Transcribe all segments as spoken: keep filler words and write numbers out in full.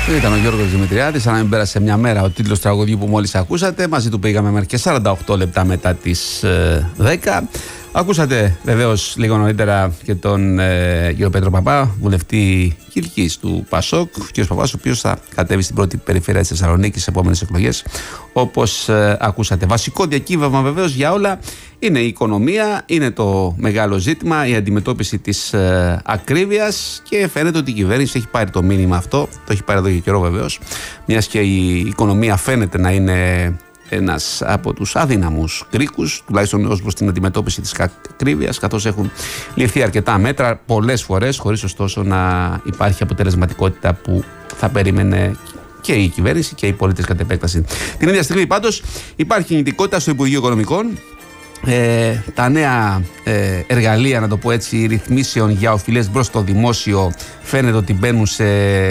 Ήταν ο Γιώργος Δημητριάδης, αν μην πέρασε μια μέρα, ο τίτλος τραγουδιού που μόλις ακούσατε. Μαζί του πήγαμε μέχρι και σαράντα οκτώ λεπτά μετά τις ε, δέκα. Ακούσατε βεβαίως λίγο νωρίτερα και τον ε, κύριο Πέτρο Παπά, βουλευτή Κιλκής του Πασόκ, ο κύριος Παπάς, ο οποίος θα κατέβει στην πρώτη περιφέρεια της Θεσσαλονίκης στις επόμενες εκλογές, όπως ε, ακούσατε. Βασικό διακύβευμα βεβαίως για όλα είναι η οικονομία, είναι το μεγάλο ζήτημα, η αντιμετώπιση της ε, ακρίβειας, και φαίνεται ότι η κυβέρνηση έχει πάρει το μήνυμα αυτό, το έχει πάρει εδώ και καιρό βεβαίως, μιας και η οικονομία φαίνεται να είναι ένας από τους αδύναμους κρίκους, τουλάχιστον ως προς την αντιμετώπιση της ακρίβειας, καθώς έχουν ληφθεί αρκετά μέτρα πολλές φορές, χωρίς ωστόσο να υπάρχει αποτελεσματικότητα που θα περίμενε και η κυβέρνηση και οι πολίτες κατ' επέκταση. Την ίδια στιγμή πάντως υπάρχει κινητικότητα στο Υπουργείο Οικονομικών. Ε, τα νέα ε, εργαλεία, να το πω έτσι, ρυθμίσεων για οφειλές προς το δημόσιο φαίνεται ότι μπαίνουν σε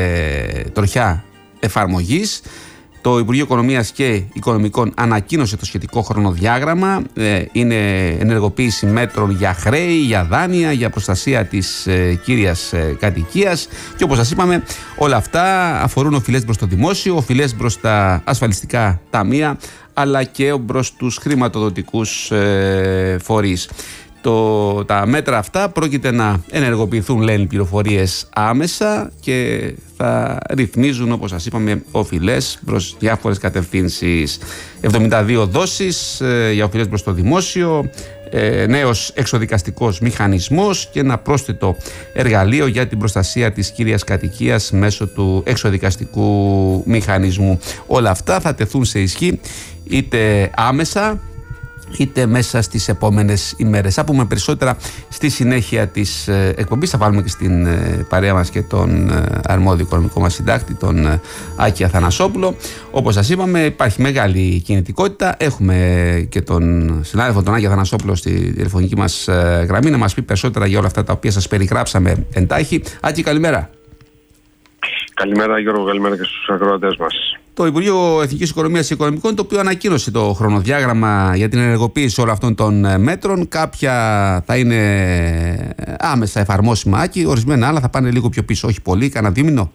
τροχιά εφαρμογής. Το Υπουργείο Οικονομίας και Οικονομικών ανακοίνωσε το σχετικό χρονοδιάγραμμα. Ε, είναι ενεργοποίηση μέτρων για χρέη, για δάνεια, για προστασία της ε, κύριας ε, κατοικίας. Και όπως σας είπαμε, όλα αυτά αφορούν οφειλές προς το δημόσιο, οφειλές προς τα ασφαλιστικά ταμεία, αλλά και προς τους χρηματοδοτικούς ε, φορείς. Το, τα μέτρα αυτά πρόκειται να ενεργοποιηθούν, λένε οι πληροφορίες, άμεσα και θα ρυθμίζουν, όπως σας είπαμε, οφειλές προς διάφορες κατευθύνσεις. εβδομήντα δύο δόσεις ε, για οφειλές προς το δημόσιο, ε, νέος εξοδικαστικός μηχανισμός και ένα πρόσθετο εργαλείο για την προστασία της κύριας κατοικίας μέσω του εξοδικαστικού μηχανισμού. Όλα αυτά θα τεθούν σε ισχύ είτε άμεσα είτε μέσα στις επόμενες ημέρες. Θα πούμε περισσότερα στη συνέχεια της ε, εκπομπής. Θα βάλουμε και στην ε, παρέα μας και τον ε, αρμόδιο οικονομικό μας συντάκτη, τον ε, Άκη Αθανασόπουλο. Όπως σας είπαμε, υπάρχει μεγάλη κινητικότητα. Έχουμε και τον συνάδελφο τον Άκη Αθανασόπουλο στη τηλεφωνική μας ε, γραμμή να μας πει περισσότερα για όλα αυτά τα οποία σας περιγράψαμε εντάχει. Άκη, καλημέρα. Καλημέρα Γιώργο, καλημέρα και στους ακροατές μας. Το Υπουργείο Εθνικής Οικονομίας και Οικονομικών, το οποίο ανακοίνωσε το χρονοδιάγραμμα για την ενεργοποίηση όλων αυτών των μέτρων. Κάποια θα είναι άμεσα εφαρμόσιμα, Άκη, ορισμένα άλλα θα πάνε λίγο πιο πίσω, όχι πολύ, κανένα δίμηνο.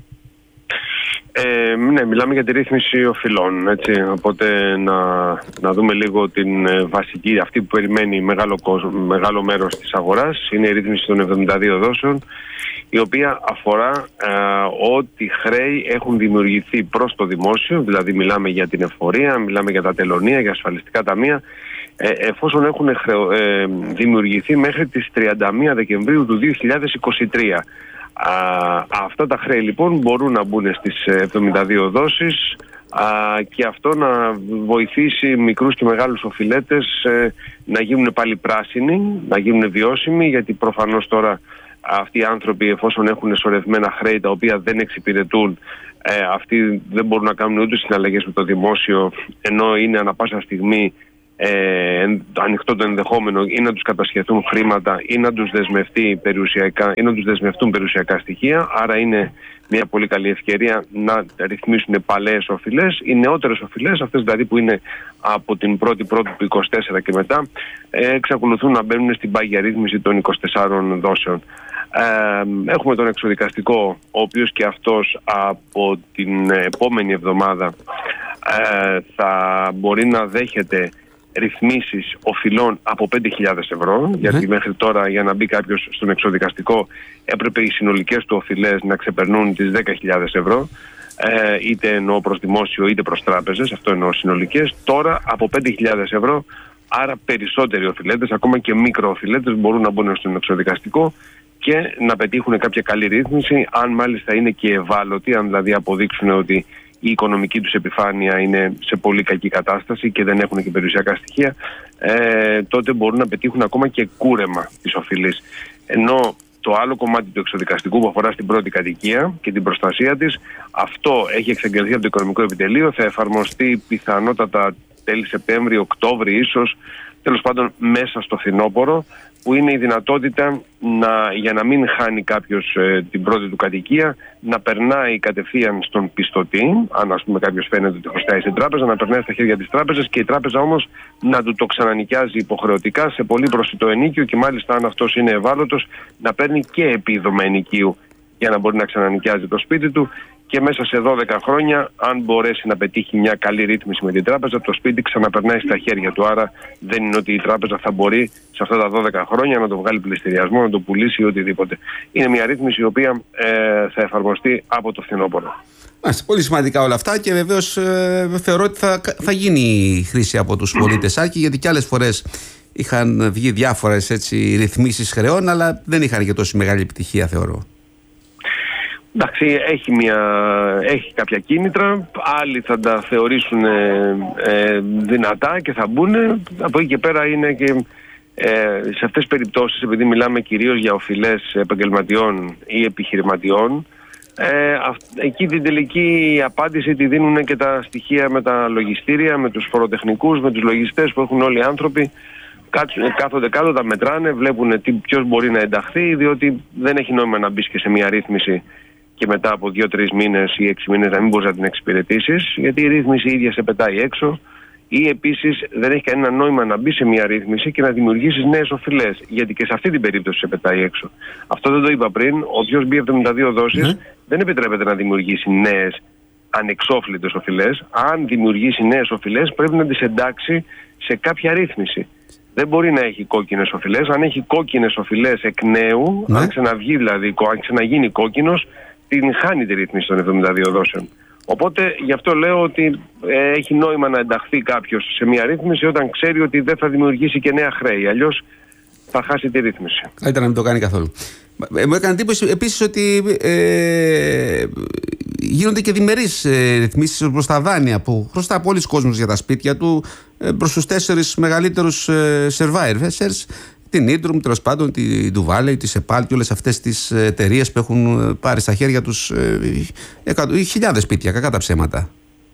Ε, ναι, μιλάμε για τη ρύθμιση οφειλών, έτσι, οπότε να, να δούμε λίγο την βασική, αυτή που περιμένει μεγάλο, κόσμο, μεγάλο μέρος της αγοράς, είναι η ρύθμιση των εβδομήντα δύο δόσεων, η οποία αφορά ε, ό,τι χρέη έχουν δημιουργηθεί προς το δημόσιο, δηλαδή μιλάμε για την εφορία, μιλάμε για τα τελωνεία, για ασφαλιστικά ταμεία, ε, εφόσον έχουν χρεω, ε, δημιουργηθεί μέχρι τις τριάντα μία Δεκεμβρίου του δύο χιλιάδες είκοσι τρία. Α, αυτά τα χρέη λοιπόν μπορούν να μπουν στις εβδομήντα δύο δόσεις α, και αυτό να βοηθήσει μικρούς και μεγάλους οφειλέτες ε, να γίνουν πάλι πράσινοι, να γίνουν βιώσιμοι, γιατί προφανώς τώρα αυτοί οι άνθρωποι, εφόσον έχουν σωρευμένα χρέη τα οποία δεν εξυπηρετούν, ε, αυτοί δεν μπορούν να κάνουν ούτε συναλλαγές με το δημόσιο, ενώ είναι ανα πάσα στιγμή ε, ανοιχτό το ενδεχόμενο ή να τους κατασχεθούν χρήματα ή να τους, δεσμευτεί περιουσιακά, ή να τους δεσμευτούν περιουσιακά στοιχεία. Άρα είναι μια πολύ καλή ευκαιρία να ρυθμίσουν παλαιές οφειλές. Οι νεότερες οφειλές, αυτές δηλαδή που είναι από την πρώτη πρώτη του είκοσι τέσσερα και μετά, ε, εξακολουθούν να μπαίνουν στην πάγια ρύθμιση των είκοσι τεσσάρων δόσεων. Ε, έχουμε τον εξοδικαστικό, ο οποίος και αυτός από την επόμενη εβδομάδα ε, θα μπορεί να δέχεται ρυθμίσεις οφειλών από πέντε χιλιάδες ευρώ, mm-hmm. γιατί μέχρι τώρα για να μπει κάποιος στον εξοδικαστικό έπρεπε οι συνολικές του οφειλές να ξεπερνούν τις δέκα χιλιάδες ευρώ, ε, είτε εννοώ προς δημόσιο είτε προς τράπεζες, αυτό εννοώ συνολικές. Τώρα από πέντε χιλιάδες ευρώ, άρα περισσότεροι οφειλέτες, ακόμα και μικροοφειλέτες, μπορούν να μπουν στον εξοδικαστικό και να πετύχουν κάποια καλή ρύθμιση, αν μάλιστα είναι και ευάλωτοι, αν δηλαδή αποδείξουν ότι η οικονομική τους επιφάνεια είναι σε πολύ κακή κατάσταση και δεν έχουν και περιουσιακά στοιχεία, ε, τότε μπορούν να πετύχουν ακόμα και κούρεμα της οφειλής. Ενώ το άλλο κομμάτι του εξοδικαστικού που αφορά στην πρώτη κατοικία και την προστασία της, αυτό έχει εξαγγελθεί από το Οικονομικό Επιτελείο, θα εφαρμοστεί πιθανότατα τέλη Σεπτέμβρη, Οκτώβρη ίσως, τέλος πάντων μέσα στο φθινόπωρο, που είναι η δυνατότητα να, για να μην χάνει κάποιος ε, την πρώτη του κατοικία, να περνάει κατευθείαν στον πιστωτή, αν ας πούμε κάποιος φαίνεται ότι χρωστάει στην τράπεζα, να περνάει στα χέρια της τράπεζας και η τράπεζα όμως να του το ξανανοικιάζει υποχρεωτικά σε πολύ προσιτό ενίκιο και μάλιστα αν αυτός είναι ευάλωτος να παίρνει και επίδομα ενοικίου για να μπορεί να ξανανοικιάζει το σπίτι του. Και μέσα σε δώδεκα χρόνια, αν μπορέσει να πετύχει μια καλή ρύθμιση με την τράπεζα, το σπίτι ξαναπερνάει στα χέρια του. Άρα δεν είναι ότι η τράπεζα θα μπορεί σε αυτά τα δώδεκα χρόνια να το βγάλει πληστηριασμό, να το πουλήσει ή οτιδήποτε. Είναι μια ρύθμιση η οποία ε, θα εφαρμοστεί από το φθινόπωρο. Μάλιστα, πολύ σημαντικά όλα αυτά και βεβαίως ε, θεωρώ ότι θα, θα γίνει χρήση από τους πολίτες, Άκη, γιατί και άλλες φορές είχαν βγει διάφορες έτσι, ρυθμίσεις χρεών, αλλά δεν είχαν και τόση μεγάλη επιτυχία, θεωρώ. Εντάξει, έχει, μια, έχει κάποια κίνητρα, άλλοι θα τα θεωρήσουν ε, ε, δυνατά και θα μπουν. Από εκεί και πέρα είναι και ε, σε αυτές τις περιπτώσεις, επειδή μιλάμε κυρίως για οφειλές επαγγελματιών ή επιχειρηματιών, ε, αυ, εκεί την τελική απάντηση τη δίνουν και τα στοιχεία με τα λογιστήρια, με τους φοροτεχνικούς, με τους λογιστές που έχουν όλοι οι άνθρωποι. Κάθονται κάτω, τα μετράνε, βλέπουν ποιος μπορεί να ενταχθεί, διότι δεν έχει νόημα να μπει και σε μια ρύθμιση και μετά από δύο-τρεις μήνες ή έξι μήνες να μην μπορείς να την εξυπηρετήσεις, γιατί η ρύθμιση η ίδια σε πετάει έξω, ή επίσης δεν έχει κανένα νόημα να μπει σε μια ρύθμιση και να δημιουργήσεις νέες οφειλές, γιατί και σε αυτή την περίπτωση σε πετάει έξω. Αυτό δεν το είπα πριν. Όποιος μπει εβδομήντα δύο δόσεις mm. δεν επιτρέπεται να δημιουργήσει νέες ανεξόφλητες οφειλές. Αν δημιουργήσει νέες οφειλές, πρέπει να τις εντάξει σε κάποια ρύθμιση. Δεν μπορεί να έχει κόκκινες οφειλές. Αν έχει κόκκινες οφειλές εκ νέου, mm. αν ξαναβγεί δηλαδή, αν ξαναγίνει κόκκινος, την χάνει τη ρύθμιση των εβδομήντα δύο δόσεων. Οπότε γι' αυτό λέω ότι ε, έχει νόημα να ενταχθεί κάποιος σε μια ρύθμιση όταν ξέρει ότι δεν θα δημιουργήσει και νέα χρέη. Αλλιώς θα χάσει τη ρύθμιση. Καλύτερα να μην το κάνει καθόλου. Ε, μου έκανε εντύπωση επίσης ότι ε, γίνονται και διμερείς ε, ρυθμίσεις προς τα δάνεια που χρωστά πολλοί κόσμος για τα σπίτια του ε, προς τους τέσσερις μεγαλύτερους ε, survivors. Την Ίντρουμ, τέλος πάντων, τη Ντουβάλεϊ, τη ΣΕΠΑΛ και όλες αυτές τις εταιρείες που έχουν πάρει στα χέρια τους ε, εκατο, χιλιάδες σπίτια, κακά τα ψέματα.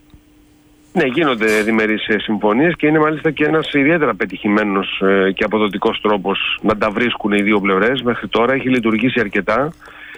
Ναι, γίνονται διμερείς συμφωνίες και είναι μάλιστα και ένας ιδιαίτερα πετυχημένος ε, και αποδοτικός τρόπος να τα βρίσκουν οι δύο πλευρές. Μέχρι τώρα έχει λειτουργήσει αρκετά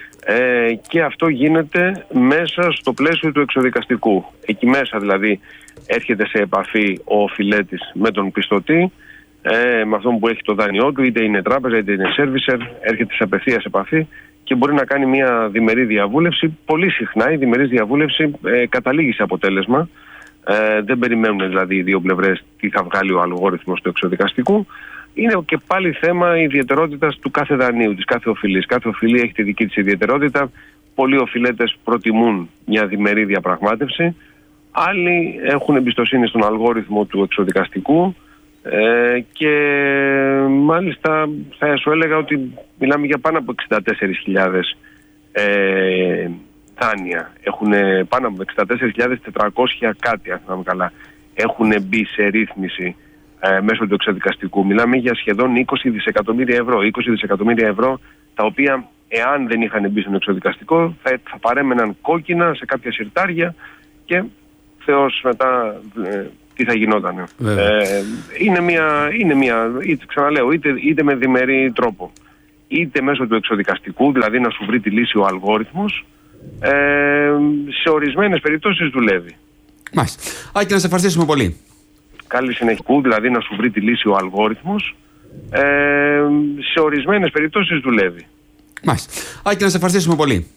ε, και αυτό γίνεται μέσα στο πλαίσιο του εξωδικαστικού. Εκεί μέσα δηλαδή έρχεται σε επαφή ο οφειλέτης με τον πιστωτή, Ε, με αυτόν που έχει το δάνειό του, είτε είναι τράπεζα είτε είναι servicer, έρχεται σε απευθείας επαφή και μπορεί να κάνει μια διμερή διαβούλευση. Πολύ συχνά η διμερής διαβούλευση ε, καταλήγει σε αποτέλεσμα. Ε, δεν περιμένουν δηλαδή οι δύο πλευρές τι θα βγάλει ο αλγόριθμος του εξωδικαστικού. Είναι και πάλι θέμα ιδιαιτερότητας του κάθε δανείου, της κάθε οφειλής. Κάθε οφειλή έχει τη δική της ιδιαιτερότητα. Πολλοί οφειλέτες προτιμούν μια διμερή διαπραγμάτευση. Άλλοι έχουν εμπιστοσύνη στον αλγόριθμο του εξωδικαστικού. Ε, και μάλιστα θα σου έλεγα ότι μιλάμε για πάνω από εξήντα τέσσερις χιλιάδες ε, δάνεια. Έχουν πάνω από εξήντα τέσσερις χιλιάδες τετρακόσια κάτι, αν θυμάμαι καλά, έχουν μπει σε ρύθμιση ε, μέσω του εξωδικαστικού. Μιλάμε για σχεδόν είκοσι δισεκατομμύρια ευρώ. είκοσι δισεκατομμύρια ευρώ τα οποία εάν δεν είχαν μπει στον εξωδικαστικό θα, θα παρέμεναν κόκκινα σε κάποια συρτάρια και Θεός μετά ε, τι θα γινόταν. Ε, είναι μια, είναι μια είτε, ξαναλέω, είτε, είτε με διμερή τρόπο, είτε μέσω του εξωδικαστικού, δηλαδή να σου βρει τη λύση ο αλγόριθμος, ε, σε ορισμένες περιπτώσεις δουλεύει. Μάλιστα. Άκη, να σε ευχαριστήσουμε πολύ. Καλή συνέχεια, δηλαδή να σου βρει τη λύση ο αλγόριθμος, ε, σε ορισμένες περιπτώσεις δουλεύει. Μάλιστα. Άκη, να σε ευχαριστήσουμε πολύ.